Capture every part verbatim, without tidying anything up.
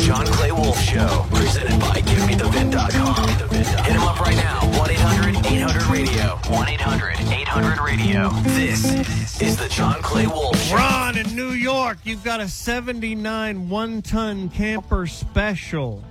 John Clay Wolf Show, presented by Give Me The Vin dot com. Hit him up right now, one eight hundred eight hundred radio. one eight hundred eight hundred radio. This is the John Clay Wolf Show. Ron in New York, you've got a seventy-nine one-ton camper special.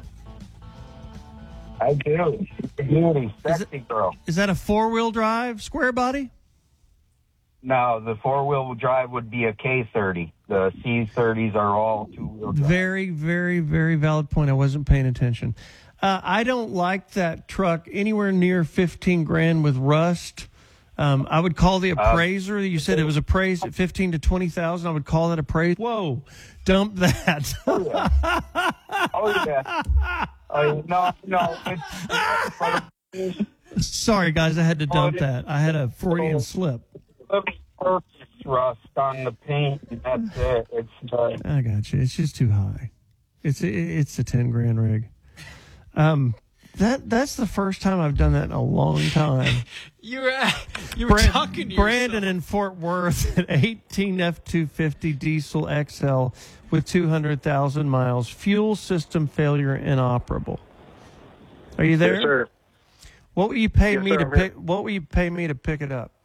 I do. Beauty, sexy it, girl. Is that a four-wheel drive, square body? No, the four-wheel drive would be a K thirty. The C thirties are all two-wheel drive. Very, very, very valid point. I wasn't paying attention. Uh, I don't like that truck anywhere near fifteen grand with rust. Um, I would call the appraiser. Uh, you said it was appraised at fifteen to twenty thousand. I would call that appraised. Whoa, dump that. Oh, yeah. Oh, yeah. Oh, no, no. It's, it's, Sorry, guys, I had to dump that. I had a Freudian slip. Surface rust on the paint, and that's it. It's uh, I got you. It's just too high. It's it's a ten grand rig. Um, that that's the first time I've done that in a long time. you were you were Brand, talking to Brandon yourself. in Fort Worth at eighteen F two fifty diesel X L with two hundred thousand miles. Fuel system failure inoperable. Are you there? Yes, sir. What will you pay Yes, me sir, to I'm pick? here. What will you pay me to pick it up?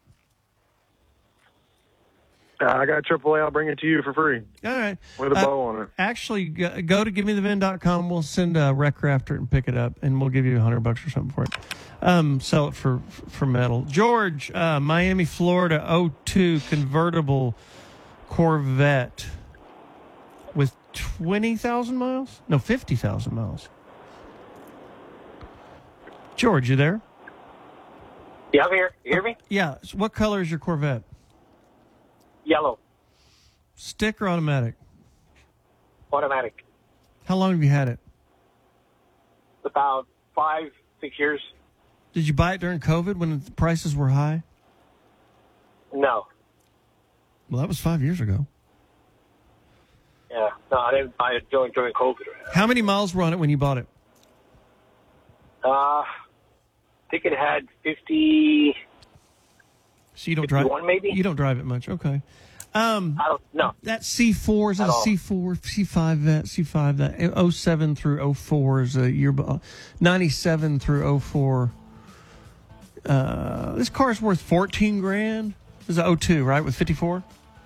Uh, I got triple A. I'll bring it to you for free All right. with a Uh, bow on it. Actually, go, go to give me the vin dot com. We'll send a wrecker after it and pick it up, and we'll give you a hundred bucks or something for it. Um, sell it for for metal. George, uh, Miami, Florida, oh two convertible Corvette with twenty thousand miles? No, fifty thousand miles. George, you there? Yeah, I'm here. You hear me? Yeah. So what color is your Corvette? Yellow, Stick or automatic? automatic. How long have you had it? About five, six years. Did you buy it during COVID when the prices were high? No. Well, that was five years ago. Yeah. No, I didn't buy it during, during COVID. How many miles were on it when you bought it? Uh, I think it had fifty. So you don't drive fifty-one maybe? You don't drive it much. Okay. Um, I don't know. that C four is that At a all. C four, C five vet, C five that oh seven through oh four is a year, ninety-seven through oh four. Uh, this car's worth fourteen grand. This is a oh two, right? With fifty-four.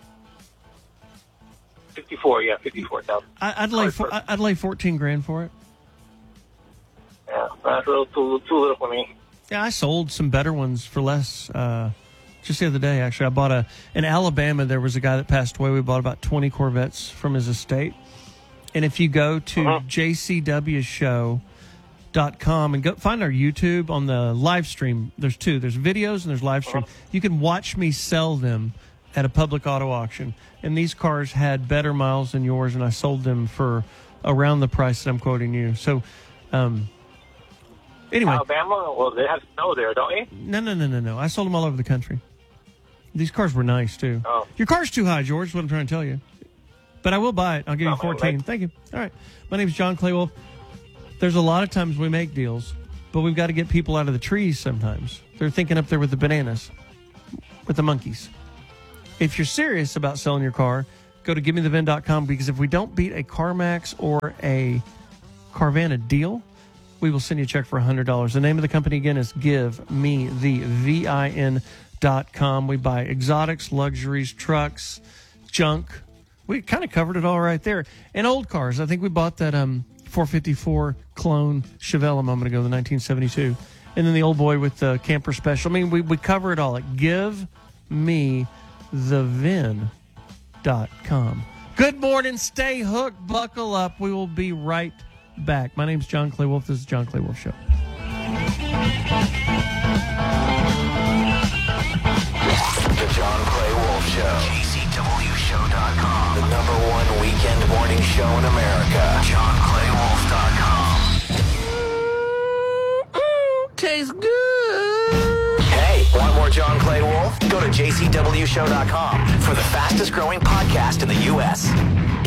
fifty-four, yeah, fifty-four thousand. I'd lay four, I'd lay fourteen grand for it. Yeah, that's a little too, too little for me. Yeah, I sold some better ones for less. Uh, just the other day, actually, I bought a in Alabama. There was a guy that passed away. We bought about twenty Corvettes from his estate. And if you go to Uh-huh. j c w show dot com and go find our YouTube on the live stream, there's two. There's videos and there's live stream. Uh-huh. You can watch me sell them at a public auto auction. And these cars had better miles than yours, and I sold them for around the price that I'm quoting you. So, um, anyway. Alabama, well, they have snow there, don't you? No, no, no, no, no. I sold them all over the country. These cars were nice, too. Oh. Your car's too high, George, is what I'm trying to tell you. But I will buy it. I'll give you Oh, fourteen. right. Thank you. All right. My name's John Clay Wolf. There's a lot of times we make deals, but we've got to get people out of the trees sometimes. They're thinking up there with the bananas, with the monkeys. If you're serious about selling your car, go to give me the vin dot com, because if we don't beat a CarMax or a Carvana deal, we will send you a check for one hundred dollars. The name of the company, again, is Give Me The Vin dot com. We buy exotics, luxuries, trucks, junk. We kind of covered it all right there. And old cars. I think we bought that um, four fifty-four clone Chevelle a moment ago, the nineteen seventy-two. And then the old boy with the camper special. I mean, we, we cover it all at Give Me The Vin dot com. Good morning. Stay hooked. Buckle up. We will be right back. My name's John Clay Wolf. This is John Clay Wolf Show. The John Clay Wolf Show. J C W show dot com. The number one weekend morning show in America. John Clay Wolf dot com. Tastes good. Hey, want more John Clay Wolf? Go to J C W show dot com for the fastest growing podcast in the U S